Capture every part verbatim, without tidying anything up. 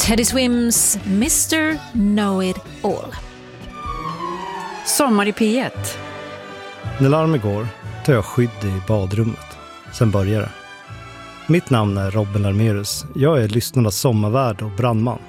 Teddy Swims mister Know It All. Sommar i P ett. När larmet går tar jag skydd i badrummet. Sen börjar det. Mitt namn är Robin Larmerus. Jag är lyssnarnas sommarvärd och brandman.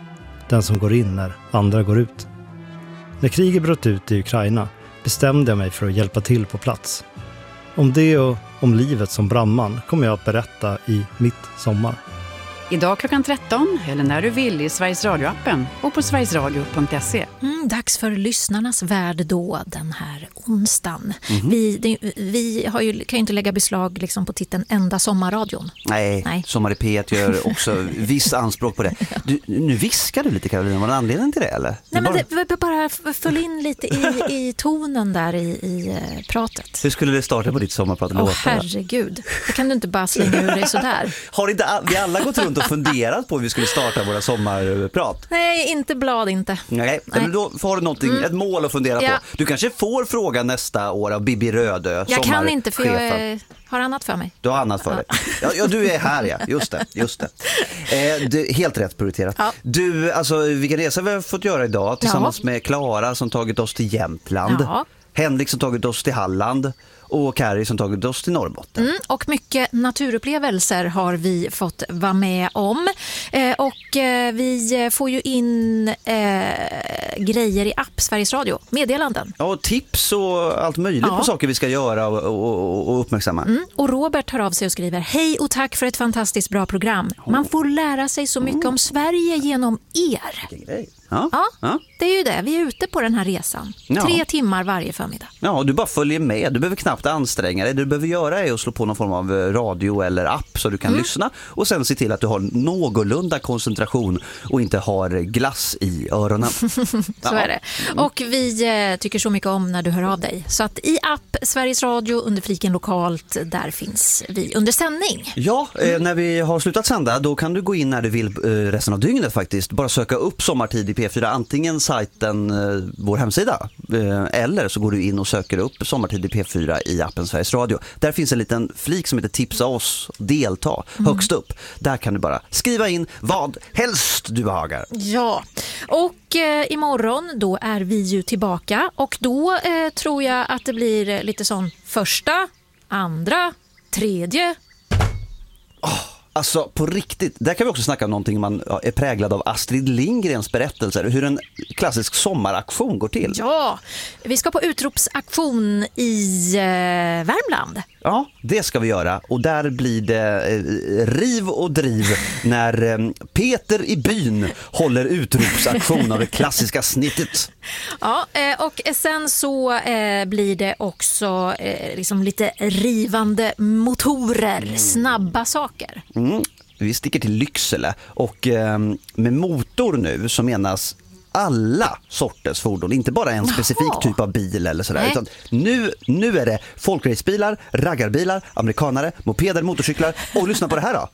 Den som går in när andra går ut. När kriget bröt ut i Ukraina bestämde jag mig för att hjälpa till på plats. Om det och om livet som brandman kommer jag att berätta i Mitt sommar. Idag klockan tretton eller när du vill i Sveriges Radio-appen och på sverigesradio punkt se. Mm, dags för lyssnarnas värld då den här onsdagen. Mm-hmm. Vi, det, vi har ju, kan ju inte lägga beslag liksom på titeln Enda sommarradion. Nej, Nej. Sommar i P ett gör också viss anspråk på det. Du, nu viskar du lite, Karolina. Var det en anledning till det, eller? Nej, bara... men det, vi bara följ in lite i, i tonen där i, i pratet. Hur skulle det starta på ditt sommarprat? Åh, herregud. Det kan du inte bara slänga ur dig sådär. Har inte vi alla gått runt och funderat på hur vi skulle starta våra sommarprat? Nej, inte blad inte. Nej, Nej. men då har du någonting, mm. ett mål att fundera ja. på. Du kanske får fråga nästa år av Bibi Rödö. Jag kan inte för jag är, har annat för mig. Du har annat för ja. dig. Ja, ja, du är här, ja. Just det, just det. Eh, det helt rätt prioriterat. Ja. Du, alltså vilken resa vi har fått göra idag tillsammans ja. med Klara som tagit oss till Jämtland. Ja. Henrik som tagit oss till Halland. Och Kari som tagit oss till Norrbotten. Mm, och mycket naturupplevelser har vi fått vara med om. Eh, och eh, vi får ju in eh, grejer i app Sveriges Radio. Meddelanden. Ja, och tips och allt möjligt ja. på saker vi ska göra och, och, och uppmärksamma. Mm, och Robert hör av sig och skriver: hej och tack för ett fantastiskt bra program. Man får lära sig så mycket mm. om Sverige genom er. Vilken grej. Ja. Ja, ja, det är ju det. Vi är ute på den här resan. Ja. Tre timmar varje förmiddag. Ja, du bara följer med. Du behöver knappt anstränga dig. Det du behöver göra är att slå på någon form av radio eller app så du kan mm. lyssna. Och sen se till att du har någorlunda koncentration och inte har glass i öronen. så ja. är det. Och vi eh, tycker så mycket om när du hör av dig. Så att i app Sveriges Radio under fliken lokalt, där finns vi under sändning. Ja, eh, när vi har slutat sända då kan du gå in när du vill eh, resten av dygnet faktiskt. Bara söka upp Sommartid i P fyra, antingen sajten, eh, vår hemsida eh, eller så går du in och söker upp Sommartid i P fyra i appen Sveriges Radio. Där finns en liten flik som heter tipsa oss, delta, mm. högst upp. Där kan du bara skriva in vad helst du behagar. Ja, och eh, imorgon då är vi ju tillbaka och då eh, tror jag att det blir lite sån första, andra, tredje. Åh! Oh. Alltså på riktigt, där kan vi också snacka om någonting man ja, är präglad av Astrid Lindgrens berättelser. Hur en klassisk sommaraktion går till. Ja, vi ska på utropsaktion i eh, Värmland. Ja, det ska vi göra. Och där blir det eh, riv och driv när eh, Peter i byn håller utropsaktion av det klassiska snittet. Ja, eh, och sen så eh, blir det också eh, liksom lite rivande motorer, mm. snabba saker. Mm. Vi sticker till Lycksele och eh, med motor nu så menas alla sorters fordon, inte bara en specifik Jaha. typ av bil eller sådär, utan nu, nu är det folkracebilar, raggarbilar, amerikanare, mopeder, motorcyklar och lyssna på det här då,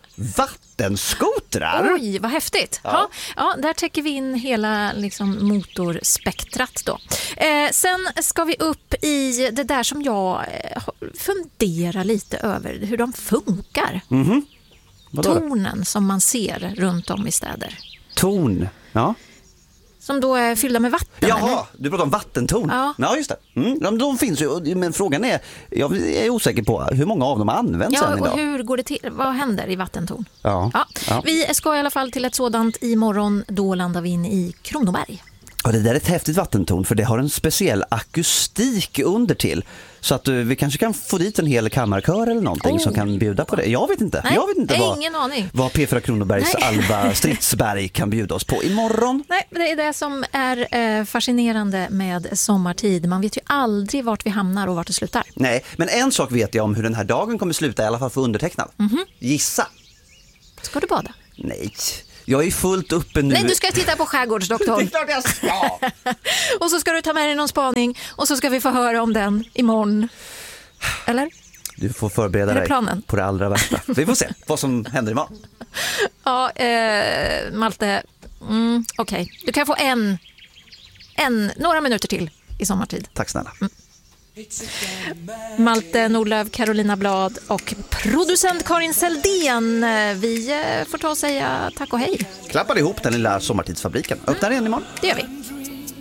vattenskotrar. Oj, vad häftigt. Ja. Ja, ja, där täcker vi in hela liksom, motorspektrat då. Eh, sen ska vi upp i det där som jag eh, funderar lite över, hur de funkar. Mhm. Tornen som man ser runt om i städer. Torn, ja. Som då är fyllda med vatten. Jaha, eller? du pratar om vattentorn. Ja, ja just det. Mm, de, de finns ju, men frågan är, jag är osäker på hur många av dem används ja, än idag. Och hur går det till? Vad händer i vattentorn? Ja. Ja. Ja. Vi ska i alla fall till ett sådant imorgon. Då landar vi in i Kronoberg. Och det där är ett häftigt vattentorn för det har en speciell akustik under till. Så att uh, vi kanske kan få dit en hel kammarkör eller någonting oh. som kan bjuda på det. Jag vet inte. Nej, jag vet inte ingen vad, aning. vad P fyra Kronobergs Nej. Alva Stridsberg kan bjuda oss på imorgon. Nej, det är det som är eh, fascinerande med sommartid. Man vet ju aldrig vart vi hamnar och vart det slutar. Nej, men en sak vet jag om hur den här dagen kommer sluta, i alla fall för undertecknad. Mm-hmm. Gissa. Ska du bada? Nej. Jag är fullt uppe nu. Nej, du ska titta på Skärgårdsdoktorn. Det är klart jag ska. Och så ska du ta med dig någon spaning och så ska vi få höra om den imorgon. Eller? Du får förbereda dig planen? på det allra värsta. Vi får se vad som händer imorgon. Ja, eh, Malte. Mm, Okej, okay. Du kan få en, en, några minuter till i sommartid. Tack snälla. Mm. Malte Nordlöf, Carolina Blad och producent Karin Seldén. Vi får ta och säga tack och hej. Klappar ihop den lilla sommartidsfabriken. Öppnar den imorgon. Det gör vi.